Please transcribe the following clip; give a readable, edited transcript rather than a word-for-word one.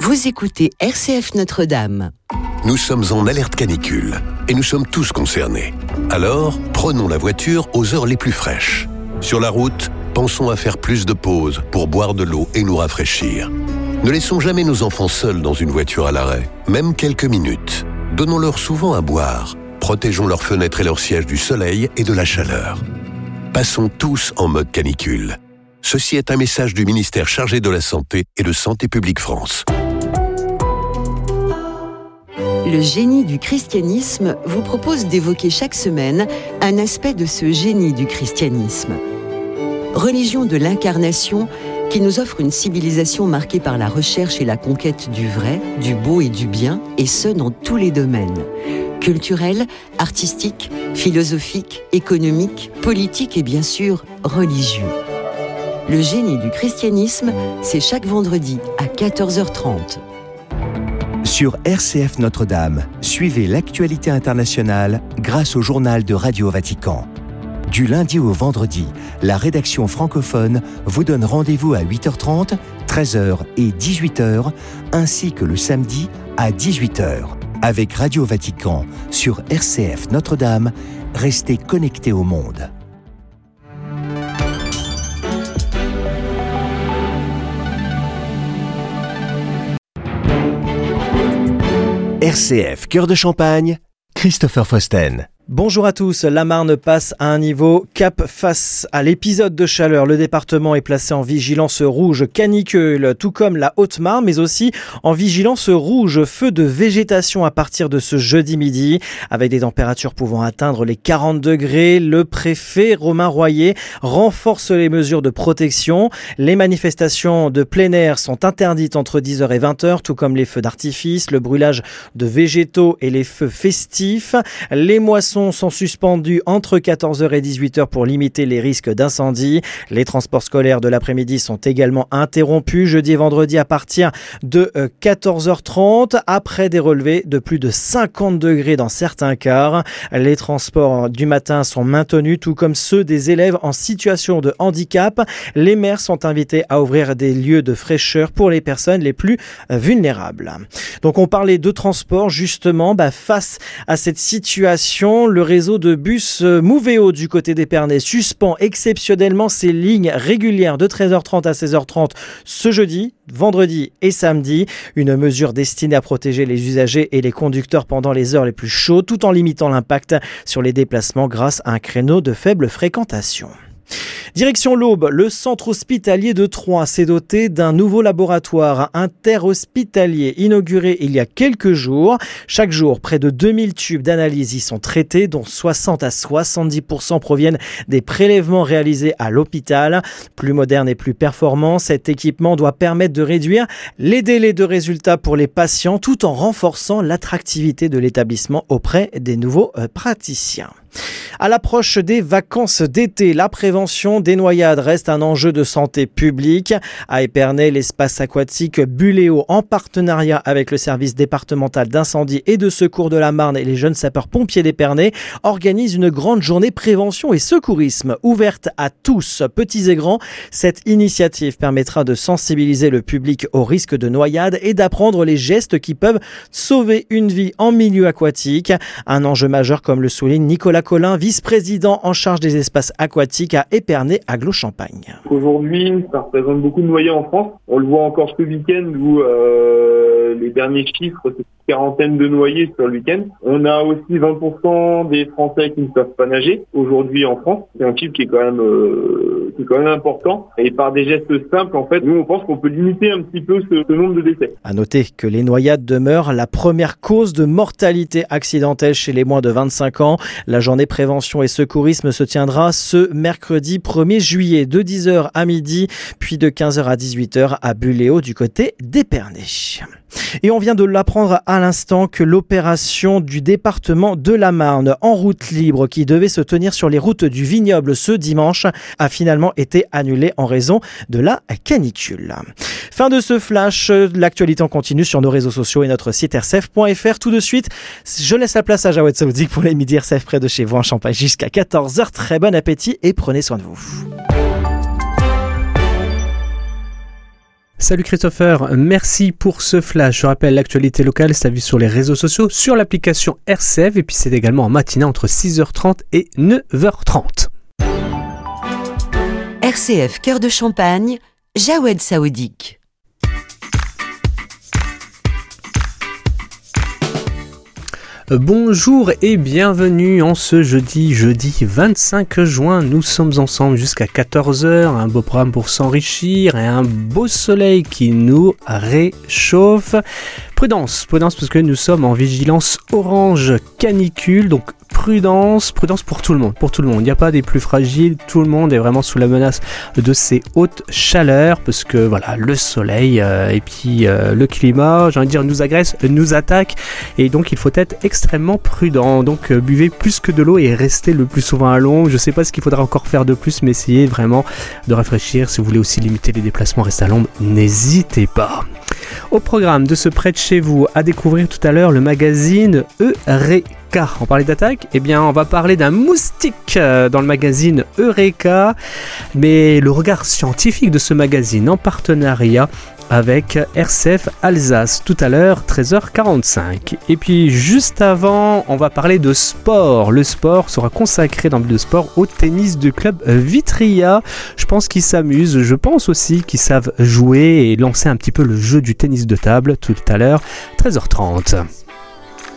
Vous écoutez RCF Notre-Dame. Nous sommes en alerte canicule et nous sommes tous concernés. Alors, prenons la voiture aux heures les plus fraîches. Sur la route, pensons à faire plus de pauses pour boire de l'eau et nous rafraîchir. Ne laissons jamais nos enfants seuls dans une voiture à l'arrêt, même quelques minutes. Donnons-leur souvent à boire. Protégeons leurs fenêtres et leurs sièges du soleil et de la chaleur. Passons tous en mode canicule. Ceci est un message du ministère chargé de la Santé et de Santé publique France. Le génie du christianisme vous propose d'évoquer chaque semaine un aspect de ce génie du christianisme. Religion de l'incarnation qui nous offre une civilisation marquée par la recherche et la conquête du vrai, du beau et du bien, et ce dans tous les domaines. Culturel, artistique, philosophique, économique, politique et bien sûr religieux. Le génie du christianisme, c'est chaque vendredi à 14h30. Sur RCF Notre-Dame, suivez l'actualité internationale grâce au journal de Radio Vatican. Du lundi au vendredi, la rédaction francophone vous donne rendez-vous à 8h30, 13h et 18h, ainsi que le samedi à 18h. Avec Radio Vatican sur RCF Notre-Dame, restez connectés au monde. RCF Cœur de Champagne, Christopher Fausten. Bonjour à tous, la Marne passe à un niveau cap face à l'épisode de chaleur. Le département est placé en vigilance rouge canicule, tout comme la Haute-Marne, mais aussi en vigilance rouge feu de végétation à partir de ce jeudi midi, avec des températures pouvant atteindre les 40 degrés. Le préfet Romain Royer renforce les mesures de protection. Les manifestations de plein air sont interdites entre 10h et 20h, tout comme les feux d'artifice, le brûlage de végétaux et les feux festifs. Les moissons sont suspendus entre 14h et 18h pour limiter les risques d'incendie. Les transports scolaires de l'après-midi sont également interrompus jeudi et vendredi à partir de 14h30 après des relevés de plus de 50 degrés dans certains cas. Les transports du matin sont maintenus, tout comme ceux des élèves en situation de handicap. Les maires sont invités à ouvrir des lieux de fraîcheur pour les personnes les plus vulnérables. Donc on parlait de transport justement, face à cette situation. Le réseau de bus Moveo du côté d'Épernay suspend exceptionnellement ses lignes régulières de 13h30 à 16h30 ce jeudi, vendredi et samedi. Une mesure destinée à protéger les usagers et les conducteurs pendant les heures les plus chaudes, tout en limitant l'impact sur les déplacements grâce à un créneau de faible fréquentation. Direction l'Aube, le centre hospitalier de Troyes s'est doté d'un nouveau laboratoire interhospitalier inauguré il y a quelques jours. Chaque jour, près de 2000 tubes d'analyse y sont traités, dont 60 à 70% proviennent des prélèvements réalisés à l'hôpital. Plus moderne et plus performant, cet équipement doit permettre de réduire les délais de résultats pour les patients tout en renforçant l'attractivité de l'établissement auprès des nouveaux praticiens. À l'approche des vacances d'été, la prévention des noyades reste un enjeu de santé publique. À Épernay, l'espace aquatique Buléo, en partenariat avec le service départemental d'incendie et de secours de la Marne et les jeunes sapeurs-pompiers d'Épernay, organise une grande journée prévention et secourisme ouverte à tous, petits et grands. Cette initiative permettra de sensibiliser le public au risque de noyade et d'apprendre les gestes qui peuvent sauver une vie en milieu aquatique. Un enjeu majeur, comme le souligne Nicolas Collin, vice-président en charge des espaces aquatiques à Épernay-Aglo-Champagne. Aujourd'hui, ça représente beaucoup de noyés en France. On le voit encore ce week-end où les derniers chiffres, c'est une quarantaine de noyés sur le week-end. On a aussi 20% des Français qui ne savent pas nager aujourd'hui en France. C'est un chiffre qui est quand même important. Et par des gestes simples, en fait, nous on pense qu'on peut limiter un petit peu ce nombre de décès. À noter que les noyades demeurent la première cause de mortalité accidentelle chez les moins de 25 ans. La journée prévention et secourisme se tiendra ce mercredi 1er juillet de 10h à midi, puis de 15h à 18h à Buléo du côté d'Épernay. Et on vient de l'apprendre à l'instant que l'opération du département de la Marne en route libre qui devait se tenir sur les routes du vignoble ce dimanche a finalement été annulée en raison de la canicule. Fin de ce flash, l'actualité en continue sur nos réseaux sociaux et notre site rcf.fr. Tout de suite, je laisse la place à Jawed Saoudik pour les midi RCF près de chez vous en Champagne jusqu'à 14h. Très bon appétit et prenez soin de vous. Salut Christopher, merci pour ce flash. Je rappelle, l'actualité locale, c'est à vue sur les réseaux sociaux, sur l'application RCF, et puis c'est également en matinée entre 6h30 et 9h30. RCF Cœur de Champagne, Jawed Saoudik. Bonjour et bienvenue en ce jeudi 25 juin. Nous sommes ensemble jusqu'à 14h, un beau programme pour s'enrichir et un beau soleil qui nous réchauffe. Prudence parce que nous sommes en vigilance orange canicule, donc prudence pour tout le monde. Il n'y a pas des plus fragiles, tout le monde est vraiment sous la menace de ces hautes chaleurs parce que voilà, le soleil et puis le climat, j'ai envie de dire, nous agresse, nous attaque et donc il faut être extrêmement prudent. Donc buvez plus que de l'eau et restez le plus souvent à l'ombre. Je ne sais pas ce qu'il faudra encore faire de plus, mais essayez vraiment de rafraîchir. Si vous voulez aussi limiter les déplacements, restez à l'ombre, n'hésitez pas. Au programme de ce près de chez vous, à découvrir tout à l'heure le magazine Eureka. On parlait d'attaque, eh bien on va parler d'un moustique dans le magazine Eureka, mais le regard scientifique de ce magazine en partenariat avec RCF Alsace, tout à l'heure 13h45. Et puis juste avant, on va parler de sport. Le sport sera consacré dans le de sport au tennis du club Vitria. Je pense qu'ils s'amusent, je pense aussi qu'ils savent jouer et lancer un petit peu le jeu du tennis de table tout à l'heure 13h30.